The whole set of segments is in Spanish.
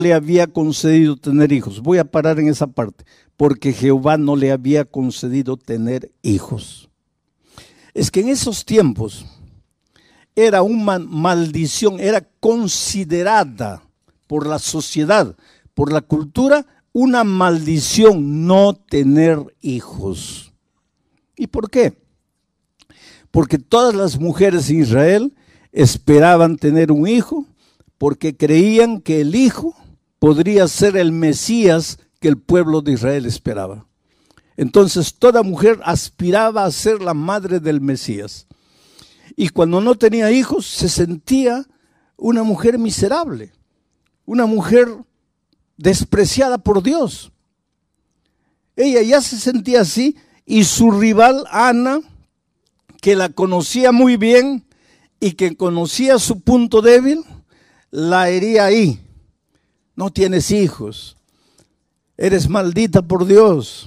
le había concedido tener hijos. Voy a parar en esa parte, porque Jehová no le había concedido tener hijos. Es que en esos tiempos era una maldición, era considerada por la sociedad, por la cultura, una maldición no tener hijos. ¿Y por qué? Porque todas las mujeres en Israel esperaban tener un hijo, porque creían que el hijo podría ser el Mesías que el pueblo de Israel esperaba. Entonces toda mujer aspiraba a ser la madre del Mesías. Y cuando no tenía hijos se sentía una mujer miserable, una mujer despreciada por Dios. Ella ya se sentía así, y su rival Ana, que la conocía muy bien y que conocía su punto débil, la hería ahí. No tienes hijos, eres maldita por Dios.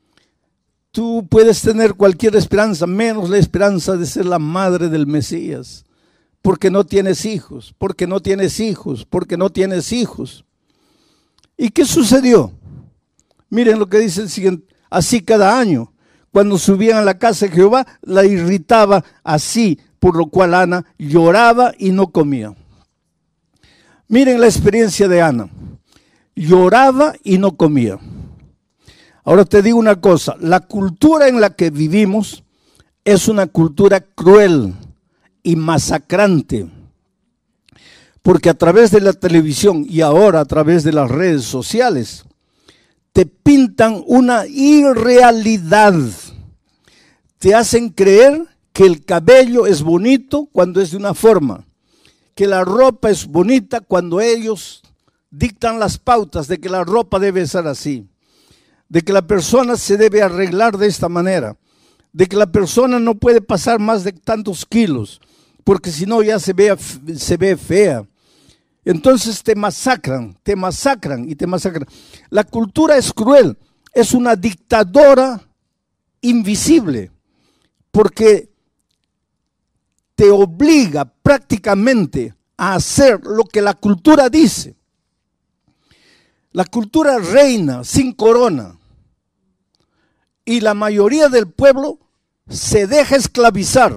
Tú puedes tener cualquier esperanza, menos la esperanza de ser la madre del Mesías, porque no tienes hijos, porque no tienes hijos, porque no tienes hijos. ¿Y qué sucedió? Miren lo que dice el siguiente: así cada año, cuando subían a la casa de Jehová, la irritaba así, por lo cual Ana lloraba y no comía. Miren la experiencia de Ana. Lloraba y no comía. Ahora te digo una cosa, la cultura en la que vivimos es una cultura cruel y masacrante, porque a través de la televisión y ahora a través de las redes sociales te pintan una irrealidad, te hacen creer que el cabello es bonito cuando es de una forma, que la ropa es bonita cuando ellos dictan las pautas de que la ropa debe ser así, de que la persona se debe arreglar de esta manera, de que la persona no puede pasar más de tantos kilos, porque si no ya se ve fea. Entonces te masacran y te masacran. La cultura es cruel, es una dictadora invisible, porque te obliga prácticamente a hacer lo que la cultura dice. La cultura reina sin corona y la mayoría del pueblo se deja esclavizar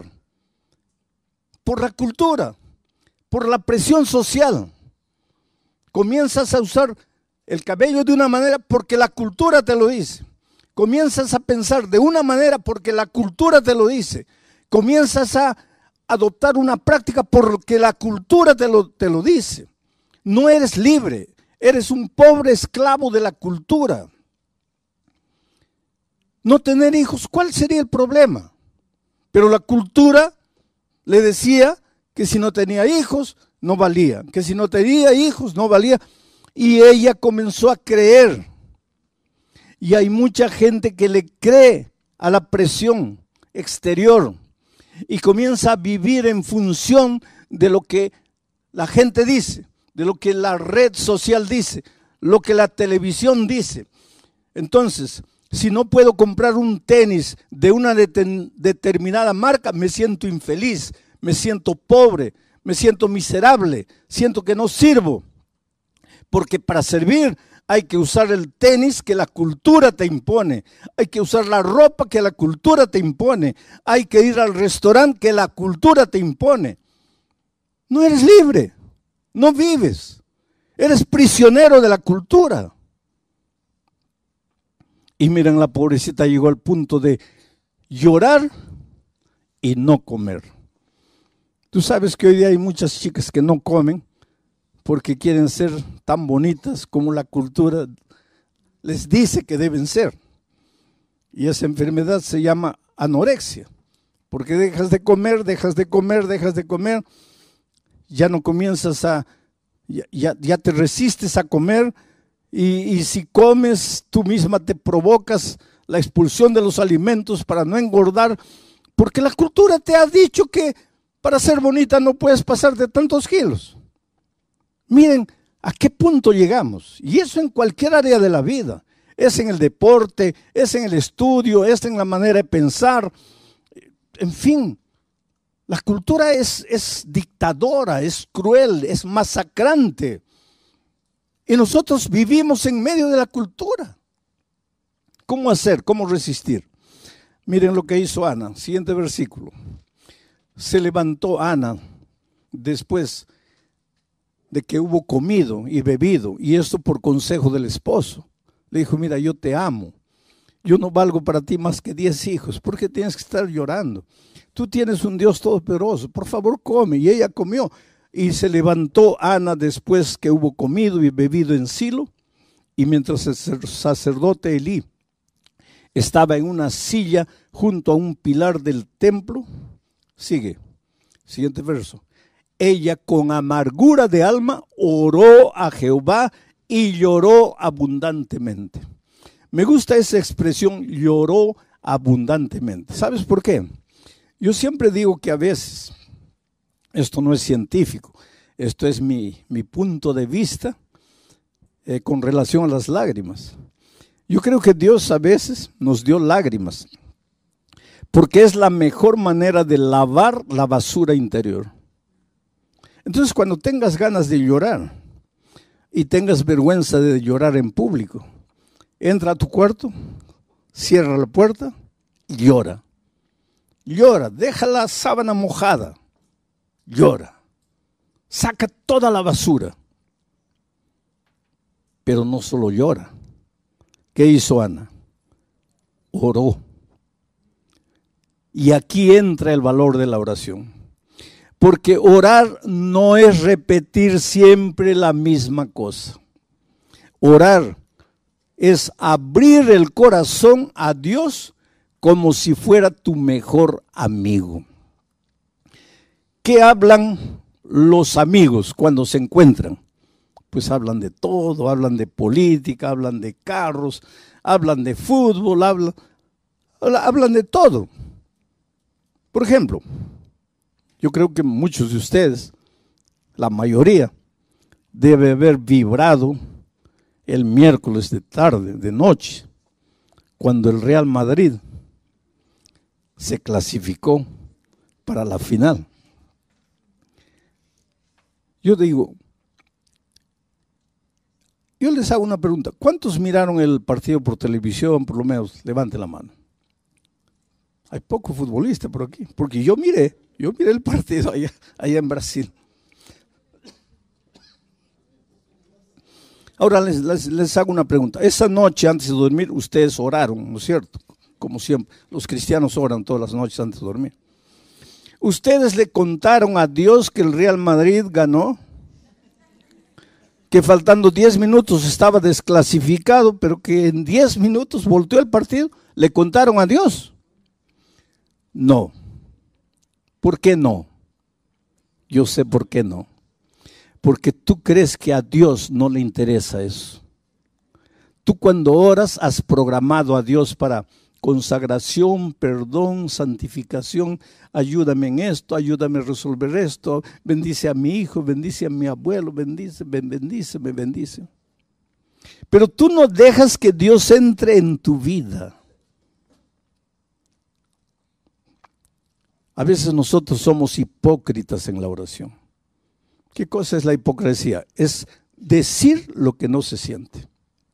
por la cultura, por la presión social. Comienzas a usar el cabello de una manera porque la cultura te lo dice. Comienzas a pensar de una manera porque la cultura te lo dice. Comienzas a adoptar una práctica porque la cultura te lo dice. No eres libre, eres un pobre esclavo de la cultura. No tener hijos, ¿cuál sería el problema? Pero la cultura le decía que si no tenía hijos, no valía, que si no tenía hijos, no valía. Y ella comenzó a creer. Y hay mucha gente que le cree a la presión exterior y comienza a vivir en función de lo que la gente dice, de lo que la red social dice, lo que la televisión dice. Entonces, si no puedo comprar un tenis de una determinada marca, me siento infeliz, me siento pobre, me siento miserable, siento que no sirvo. Porque para servir hay que usar el tenis que la cultura te impone, hay que usar la ropa que la cultura te impone, hay que ir al restaurante que la cultura te impone. No eres libre, no vives, eres prisionero de la cultura. Y miren, la pobrecita llegó al punto de llorar y no comer. Tú sabes que hoy día hay muchas chicas que no comen porque quieren ser tan bonitas como la cultura les dice que deben ser. Y esa enfermedad se llama anorexia, porque dejas de comer, ya no comienzas ya te resistes a comer, y si comes, tú misma te provocas la expulsión de los alimentos para no engordar, porque la cultura te ha dicho que para ser bonita no puedes pasar de tantos kilos. Miren a qué punto llegamos, y eso en cualquier área de la vida, es en el deporte, es en el estudio, es en la manera de pensar, en fin, la cultura es dictadora, es cruel, es masacrante. Y nosotros vivimos en medio de la cultura. ¿Cómo hacer? ¿Cómo resistir? Miren lo que hizo Ana. Siguiente versículo. Se levantó Ana después de que hubo comido y bebido, y esto por consejo del esposo. Le dijo, mira, yo te amo. Yo no valgo para ti más que 10 hijos. ¿Por qué tienes que estar llorando? Tú tienes un Dios todopoderoso. Por favor, come. Y ella comió. Y se levantó Ana después que hubo comido y bebido en Silo. Y mientras el sacerdote Elí estaba en una silla junto a un pilar del templo. Sigue. Siguiente verso. Ella con amargura de alma oró a Jehová y lloró abundantemente. Me gusta esa expresión, lloró abundantemente. ¿Sabes por qué? Yo siempre digo que a veces, esto no es científico, esto es mi punto de vista con relación a las lágrimas. Yo creo que Dios a veces nos dio lágrimas, porque es la mejor manera de lavar la basura interior. Entonces, cuando tengas ganas de llorar y tengas vergüenza de llorar en público, entra a tu cuarto, cierra la puerta y llora. Llora, deja la sábana mojada, llora. Saca toda la basura. Pero no solo llora. ¿Qué hizo Ana? Oró. Y aquí entra el valor de la oración. Porque orar no es repetir siempre la misma cosa. Orar es abrir el corazón a Dios como si fuera tu mejor amigo. ¿Qué hablan los amigos cuando se encuentran? Pues hablan de todo, hablan de política, hablan de carros, hablan de fútbol, hablan de todo. Por ejemplo, yo creo que muchos de ustedes, la mayoría, debe haber vibrado el miércoles de tarde, de noche, cuando el Real Madrid se clasificó para la final. Yo digo, yo les hago una pregunta. ¿Cuántos miraron el partido por televisión, por lo menos? Levante la mano. Hay pocos futbolistas por aquí, porque yo miré el partido allá en Brasil. Ahora les hago una pregunta. Esa noche antes de dormir ustedes oraron, ¿no es cierto? Como siempre, los cristianos oran todas las noches antes de dormir. ¿Ustedes le contaron a Dios que el Real Madrid ganó? Que faltando 10 minutos estaba desclasificado, pero que en 10 minutos volteó el partido. ¿Le contaron a Dios? No. ¿Por qué no? Yo sé por qué no. Porque tú crees que a Dios no le interesa eso. Tú cuando oras has programado a Dios para consagración, perdón, santificación. Ayúdame en esto, ayúdame a resolver esto. Bendice a mi hijo, bendice a mi abuelo, bendice. Pero tú no dejas que Dios entre en tu vida. A veces nosotros somos hipócritas en la oración. ¿Qué cosa es la hipocresía? Es decir lo que no se siente.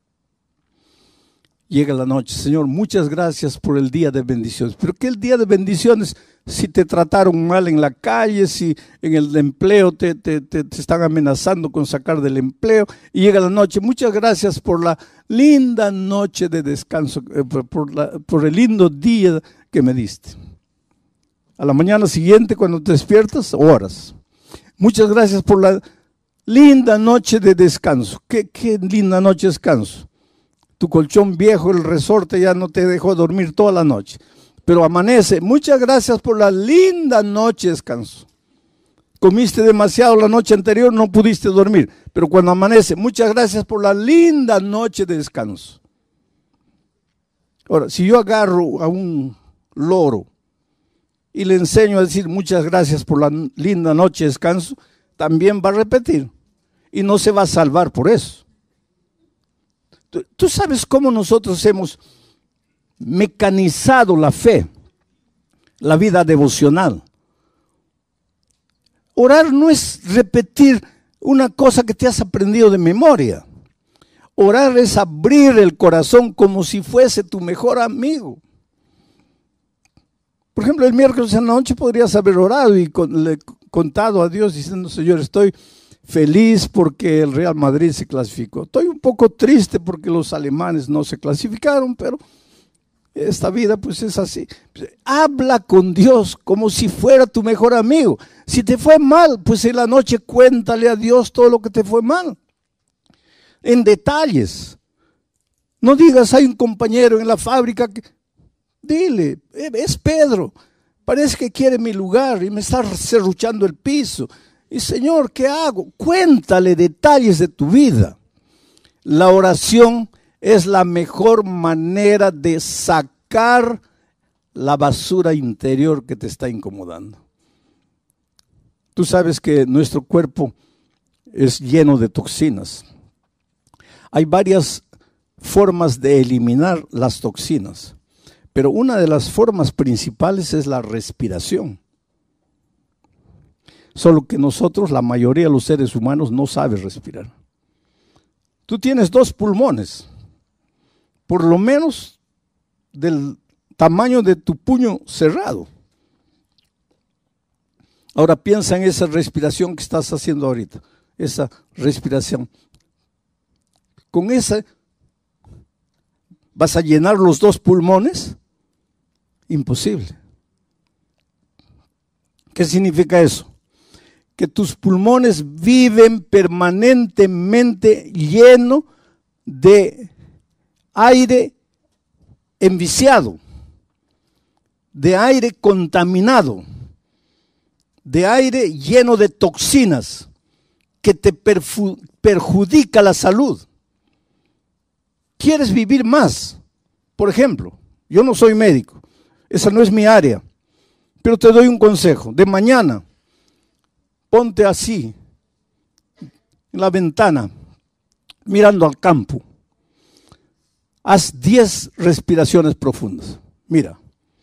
Llega la noche, Señor, muchas gracias por el día de bendiciones. ¿Pero qué el día de bendiciones? Si te trataron mal en la calle, si en el empleo te están amenazando con sacar del empleo. Y llega la noche, muchas gracias por la linda noche de descanso, por el lindo día que me diste. A la mañana siguiente, cuando te despiertas, oras. Muchas gracias por la linda noche de descanso. ¿Qué linda noche de descanso? Tu colchón viejo, el resorte ya no te dejó dormir toda la noche. Pero amanece. Muchas gracias por la linda noche de descanso. Comiste demasiado la noche anterior, no pudiste dormir. Pero cuando amanece, muchas gracias por la linda noche de descanso. Ahora, si yo agarro a un loro y le enseño a decir muchas gracias por la linda noche de descanso, también va a repetir y no se va a salvar por eso. Tú sabes cómo nosotros hemos mecanizado la fe, la vida devocional. Orar no es repetir una cosa que te has aprendido de memoria. Orar es abrir el corazón como si fuese tu mejor amigo. Por ejemplo, el miércoles en la noche podrías haber orado y le contado a Dios diciendo: Señor, estoy feliz porque el Real Madrid se clasificó. Estoy un poco triste porque los alemanes no se clasificaron, pero esta vida pues es así. Habla con Dios como si fuera tu mejor amigo. Si te fue mal, pues en la noche cuéntale a Dios todo lo que te fue mal. En detalles. No digas: hay un compañero en la fábrica que... Dile: es Pedro, parece que quiere mi lugar y me está serruchando el piso. Y Señor, ¿qué hago? Cuéntale detalles de tu vida. La oración es la mejor manera de sacar la basura interior que te está incomodando. Tú sabes que nuestro cuerpo es lleno de toxinas. Hay varias formas de eliminar las toxinas, pero una de las formas principales es la respiración. Solo que nosotros, la mayoría de los seres humanos, no sabe respirar. Tú tienes 2 pulmones, por lo menos del tamaño de tu puño cerrado. Ahora piensa en esa respiración que estás haciendo ahorita, esa respiración. Con esa, ¿vas a llenar los 2 pulmones? Imposible. ¿Qué significa eso? Que tus pulmones viven permanentemente lleno de aire enviciado, de aire contaminado, de aire lleno de toxinas que te perjudica la salud. ¿Quieres vivir más? Por ejemplo, yo no soy médico, esa no es mi área, pero te doy un consejo. De mañana, ponte así, en la ventana, mirando al campo. Haz 10 respiraciones profundas. Mira.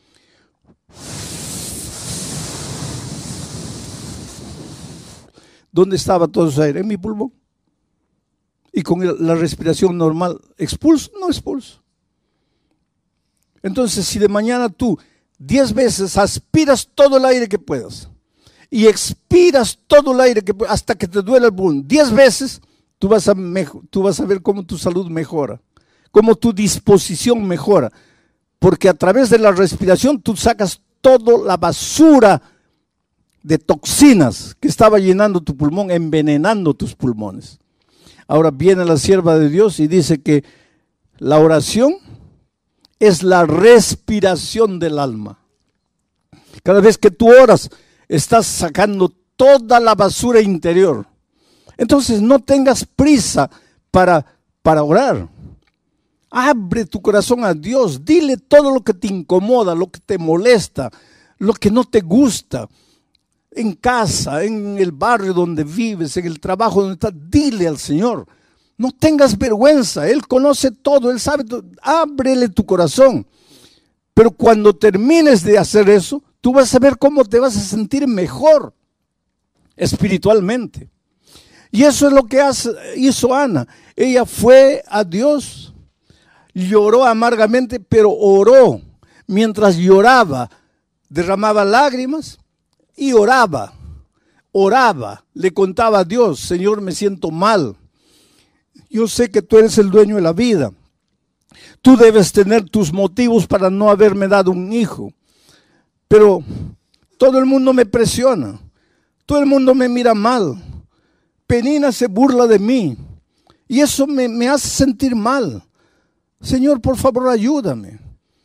¿Dónde estaba todo ese aire? En mi pulmón. Y con la respiración normal, ¿expulso? No expulso. Entonces, si de mañana tú 10 veces aspiras todo el aire que puedas y expiras todo el aire que puedas hasta que te duele el pulmón, 10 veces, tú vas a ver cómo tu salud mejora, cómo tu disposición mejora, porque a través de la respiración tú sacas toda la basura de toxinas que estaba llenando tu pulmón, envenenando tus pulmones. Ahora viene la sierva de Dios y dice que la oración es la respiración del alma. Cada vez que tú oras, estás sacando toda la basura interior. Entonces no tengas prisa para orar. Abre tu corazón a Dios, dile todo lo que te incomoda, lo que te molesta, lo que no te gusta. En casa, en el barrio donde vives, en el trabajo donde estás, dile al Señor. No tengas vergüenza, Él conoce todo, Él sabe todo. Ábrele tu corazón. Pero cuando termines de hacer eso, tú vas a ver cómo te vas a sentir mejor espiritualmente. Y eso es lo que hizo Ana. Ella fue a Dios, lloró amargamente, pero oró. Mientras lloraba, derramaba lágrimas y oraba, le contaba a Dios: Señor, me siento mal. Yo sé que tú eres el dueño de la vida. Tú debes tener tus motivos para no haberme dado un hijo. Pero todo el mundo me presiona. Todo el mundo me mira mal. Penina se burla de mí. Y eso me hace sentir mal. Señor, por favor, ayúdame.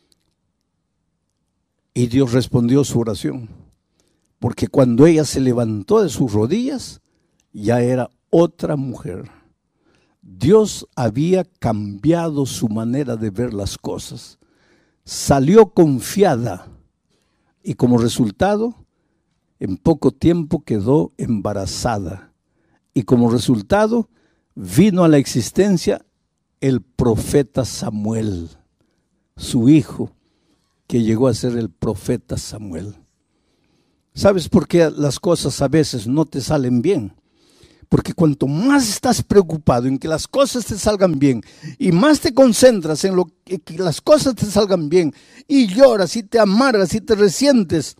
Y Dios respondió su oración. Porque cuando ella se levantó de sus rodillas, ya era otra mujer. Dios había cambiado su manera de ver las cosas. Salió confiada y como resultado, en poco tiempo quedó embarazada. Y como resultado, vino a la existencia el profeta Samuel, su hijo, que llegó a ser el profeta Samuel. ¿Sabes por qué las cosas a veces no te salen bien? Porque cuanto más estás preocupado en que las cosas te salgan bien y más te concentras en que las cosas te salgan bien y lloras y te amargas y te resientes,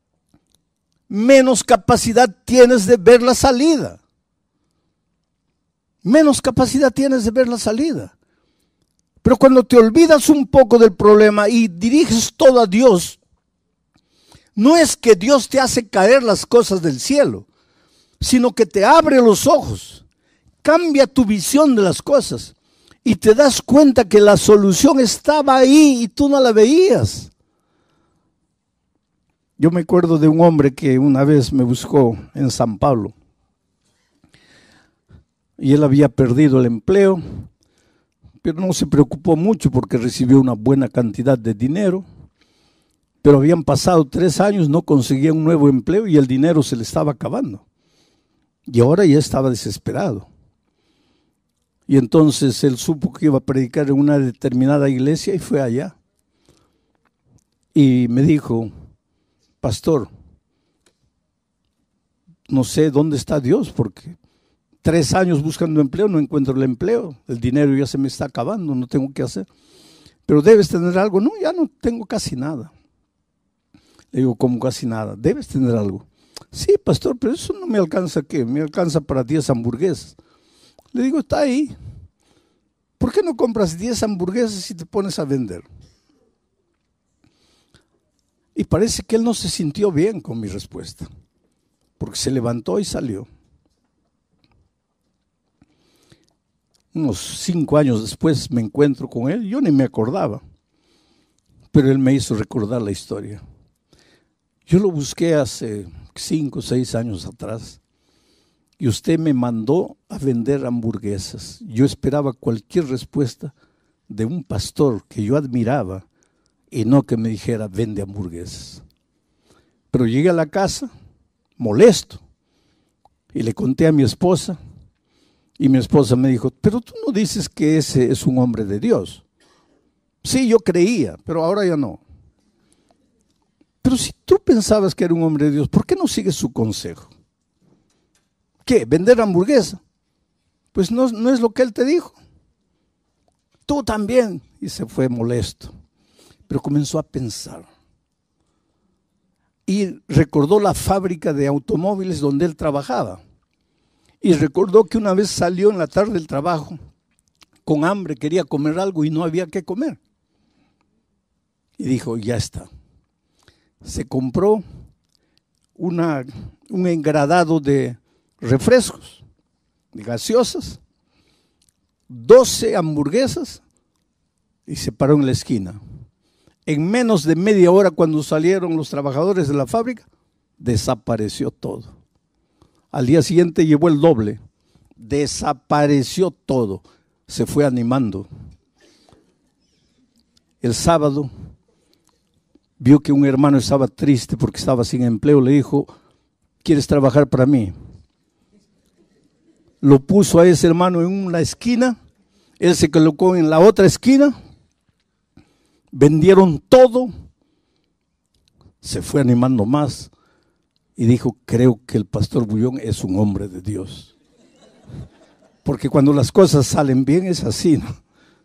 menos capacidad tienes de ver la salida. Menos capacidad tienes de ver la salida. Pero cuando te olvidas un poco del problema y diriges todo a Dios, no es que Dios te hace caer las cosas del cielo, sino que te abre los ojos, cambia tu visión de las cosas y te das cuenta que la solución estaba ahí y tú no la veías. Yo me acuerdo de un hombre que una vez me buscó en San Pablo y él había perdido el empleo, pero no se preocupó mucho porque recibió una buena cantidad de dinero. Pero habían pasado 3 años, no conseguía un nuevo empleo y el dinero se le estaba acabando. Y ahora ya estaba desesperado. Y entonces él supo que iba a predicar en una determinada iglesia y fue allá. Y me dijo, pastor, no sé dónde está Dios porque 3 años buscando empleo, no encuentro el empleo. El dinero ya se me está acabando, no tengo qué hacer. Pero debes tener algo. No, ya no tengo casi nada. Le digo, ¿cómo casi nada? Debes tener algo. Sí, pastor, pero eso no me alcanza, ¿qué? Me alcanza para 10 hamburguesas. Le digo, está ahí. ¿Por qué no compras 10 hamburguesas y te pones a vender? Y parece que él no se sintió bien con mi respuesta, porque se levantó y salió. Unos 5 años después me encuentro con él, yo ni me acordaba, pero él me hizo recordar la historia. Yo lo busqué hace 5 o 6 años atrás y usted me mandó a vender hamburguesas. Yo esperaba cualquier respuesta de un pastor que yo admiraba y no que me dijera vende hamburguesas. Pero llegué a la casa molesto y le conté a mi esposa y mi esposa me dijo, pero tú no dices que ese es un hombre de Dios. Sí, yo creía, pero ahora ya no. Pero si tú pensabas que era un hombre de Dios, ¿por qué no sigues su consejo? ¿Qué? ¿Vender hamburguesa? Pues no es lo que él te dijo. Tú también. Y se fue molesto. Pero comenzó a pensar. Y recordó la fábrica de automóviles donde él trabajaba. Y recordó que una vez salió en la tarde del trabajo con hambre, quería comer algo y no había qué comer. Y dijo, ya está. Se compró un engradado de refrescos, de gaseosas, 12 hamburguesas y se paró en la esquina. En menos de media hora, cuando salieron los trabajadores de la fábrica, desapareció todo. Al día siguiente llevó el doble, desapareció todo, se fue animando. El sábado vio que un hermano estaba triste porque estaba sin empleo, le dijo, ¿quieres trabajar para mí? Lo puso a ese hermano en una esquina, él se colocó en la otra esquina, vendieron todo, se fue animando más y dijo, creo que el pastor Bullón es un hombre de Dios. Porque cuando las cosas salen bien es así, ¿no?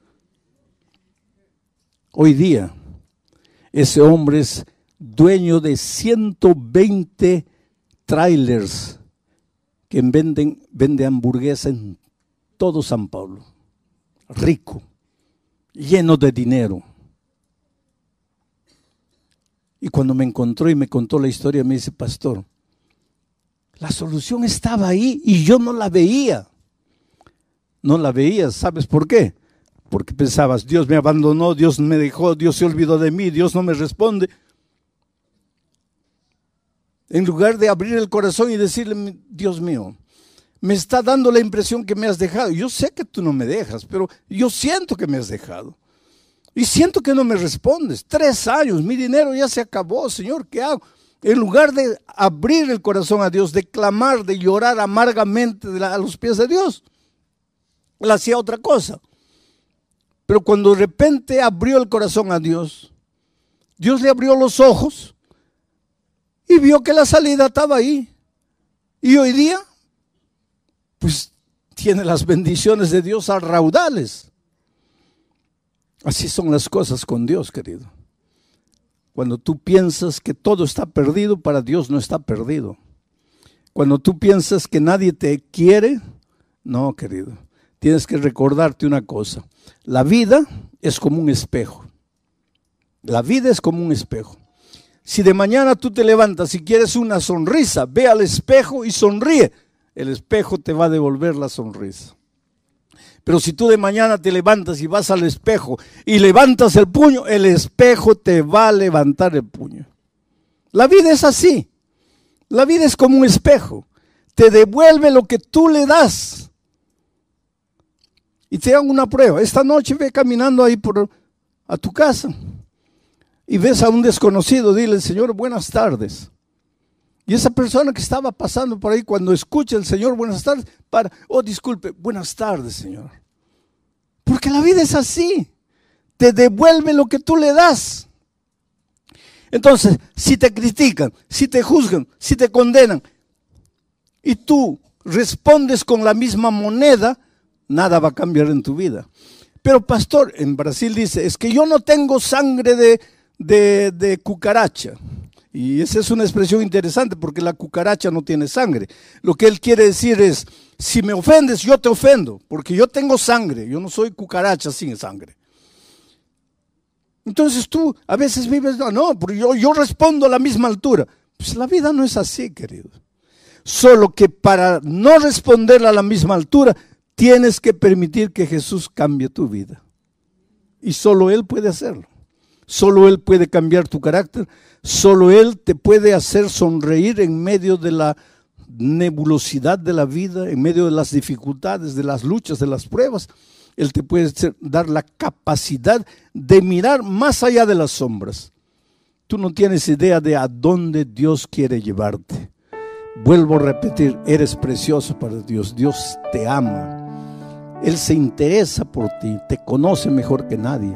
Hoy día, ese hombre es dueño de 120 trailers que vende hamburguesa en todo San Pablo. Rico, lleno de dinero. Y cuando me encontró y me contó la historia, me dice, pastor, la solución estaba ahí y yo no la veía. No la veía, ¿sabes por qué? Porque pensabas, Dios me abandonó, Dios me dejó, Dios se olvidó de mí, Dios no me responde. En lugar de abrir el corazón y decirle, Dios mío, me está dando la impresión que me has dejado. Yo sé que tú no me dejas, pero yo siento que me has dejado. Y siento que no me respondes. 3 años, mi dinero ya se acabó, Señor, ¿qué hago? En lugar de abrir el corazón a Dios, de clamar, de llorar amargamente a los pies de Dios, él hacía otra cosa. Pero cuando de repente abrió el corazón a Dios, Dios le abrió los ojos y vio que la salida estaba ahí. Y hoy día pues tiene las bendiciones de Dios a raudales. Así son las cosas con Dios, querido. Cuando tú piensas que todo está perdido, para Dios no está perdido. Cuando tú piensas que nadie te quiere, no, querido. Tienes que recordarte una cosa. La vida es como un espejo. La vida es como un espejo. Si de mañana tú te levantas y quieres una sonrisa, ve al espejo y sonríe. El espejo te va a devolver la sonrisa. Pero si tú de mañana te levantas y vas al espejo y levantas el puño, el espejo te va a levantar el puño. La vida es así. La vida es como un espejo. Te devuelve lo que tú le das. Y te hago una prueba. Esta noche ve caminando ahí a tu casa y ves a un desconocido, dile, Señor, buenas tardes. Y esa persona que estaba pasando por ahí, cuando escucha el Señor, buenas tardes, disculpe, buenas tardes, Señor. Porque la vida es así. Te devuelve lo que tú le das. Entonces, si te critican, si te juzgan, si te condenan, y tú respondes con la misma moneda, nada va a cambiar en tu vida. Pero pastor, en Brasil dice, es que yo no tengo sangre de cucaracha. Y esa es una expresión interesante porque la cucaracha no tiene sangre. Lo que él quiere decir es, si me ofendes, yo te ofendo, porque yo tengo sangre, yo no soy cucaracha sin sangre. Entonces tú a veces vives, no, porque yo respondo a la misma altura. Pues la vida no es así, querido. Solo que para no responder a la misma altura, tienes que permitir que Jesús cambie tu vida. Y solo Él puede hacerlo. Solo Él puede cambiar tu carácter. Solo Él te puede hacer sonreír en medio de la nebulosidad de la vida, en medio de las dificultades, de las luchas, de las pruebas. Él te puede dar la capacidad de mirar más allá de las sombras. Tú no tienes idea de a dónde Dios quiere llevarte. Vuelvo a repetir, eres precioso para Dios. Dios te ama. Él se interesa por ti, te conoce mejor que nadie.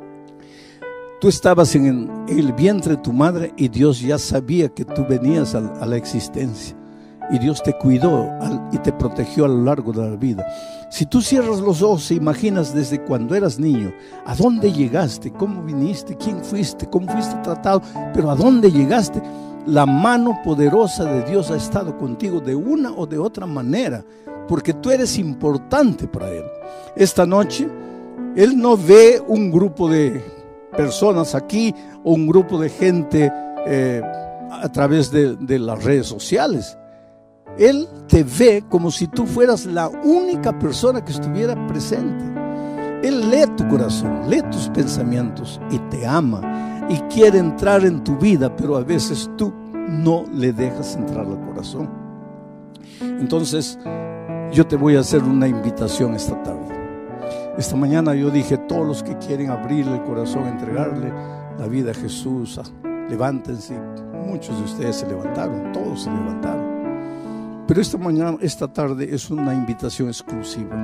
Tú estabas en el vientre de tu madre y Dios ya sabía que tú venías a la existencia. Y Dios te cuidó y te protegió a lo largo de la vida. Si tú cierras los ojos e imaginas desde cuando eras niño, ¿a dónde llegaste? ¿Cómo viniste? ¿Quién fuiste? ¿Cómo fuiste tratado? Pero ¿a dónde llegaste? La mano poderosa de Dios ha estado contigo de una o de otra manera, porque tú eres importante para Él. Esta noche, Él no ve un grupo de personas aquí o un grupo de gente a través de las redes sociales. Él te ve como si tú fueras la única persona que estuviera presente. Él lee tu corazón, lee tus pensamientos y te ama y quiere entrar en tu vida, pero a veces tú no le dejas entrar al corazón. Entonces, yo te voy a hacer una invitación esta tarde. Esta mañana yo dije, todos los que quieren abrirle el corazón, entregarle la vida a Jesús, levántense. Muchos de ustedes se levantaron, todos se levantaron. Pero esta tarde es una invitación exclusiva.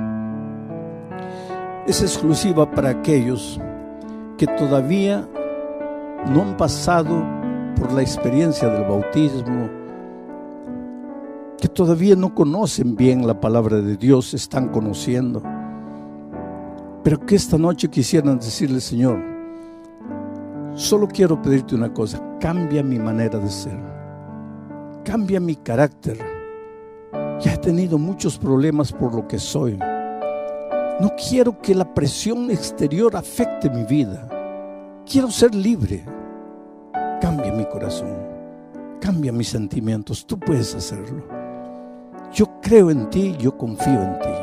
Es exclusiva para aquellos que todavía no han pasado por la experiencia del bautismo, que todavía no conocen bien la palabra de Dios, están conociendo, pero que esta noche quisieran decirle, Señor, solo quiero pedirte una cosa, cambia mi manera de ser, cambia mi carácter. Ya he tenido muchos problemas por lo que soy. No quiero que la presión exterior afecte mi vida. Quiero ser libre. Cambia mi corazón. Cambia mis sentimientos. Tú puedes hacerlo. Yo creo en ti, yo confío en ti.